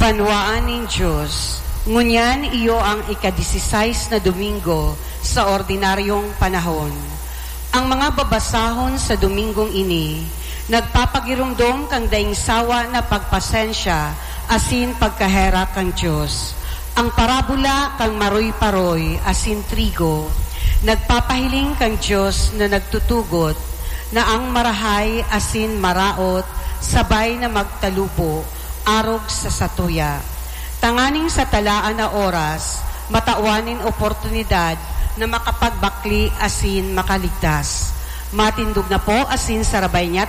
Banwaan ng Diyos, ngunyan iyo ang ika-16 na Domingo sa ordinaryong panahon. Ang mga babasahon sa Domingong ini, nagpapagirumdom kang daing sawa na pagpasensya, asin pagkahera kang Diyos. Ang parabola kang maroy-paroy, asin trigo, nagpapahiling kang Diyos na nagtutugot, na ang marahay asin maraot, sabay na magtalupo, arog sa satuya. Tanganing sa talaan na oras, matauanin oportunidad na makapagbakli asin makaligtas. Matindog na po asin sarabay niya